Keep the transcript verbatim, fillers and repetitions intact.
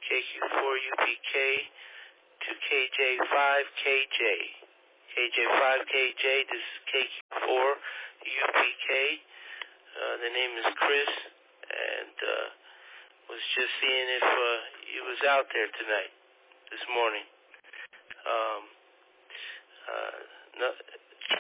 K Q four U P K to K J five K J. K J five K J, this is K Q four U P K. Uh, the name is Chris, and uh, was just seeing if uh, he was out there tonight, this morning. Um, uh, no,